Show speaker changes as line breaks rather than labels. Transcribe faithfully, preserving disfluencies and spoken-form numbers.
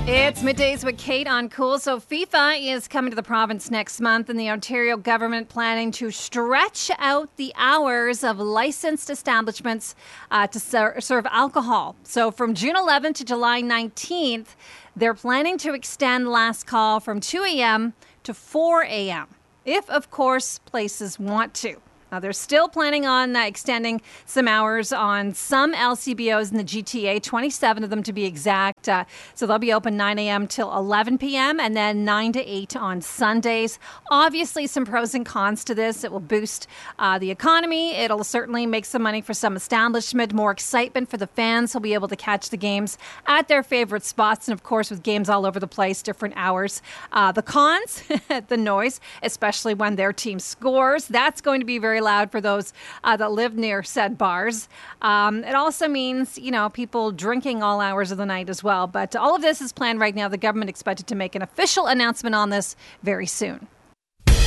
It's Middays with Kate on Cool. So FIFA is coming to the province next month, and the Ontario government planning to stretch out the hours of licensed establishments uh, to ser- serve alcohol. So from June eleventh to July nineteenth, they're planning to extend last call from two a.m. to four a.m. if, of course, places want to. Now, they're still planning on uh, extending some hours on some L C B Os in the G T A, twenty-seven of them to be exact. Uh, so they'll be open nine a.m. till eleven p.m. and then nine to eight on Sundays. Obviously, some pros and cons to this. It will boost uh, the economy. It'll certainly make some money for some establishment, more excitement for the fans who'll be able to catch the games at their favorite spots. And, of course, with games all over the place, different hours. Uh, the cons, the noise, especially when their team scores. That's going to be very loud for those uh, that live near said bars. Um, it also means, you know, people drinking all hours of the night as well. But all of this is planned right now. The government expected to make an official announcement on this very soon.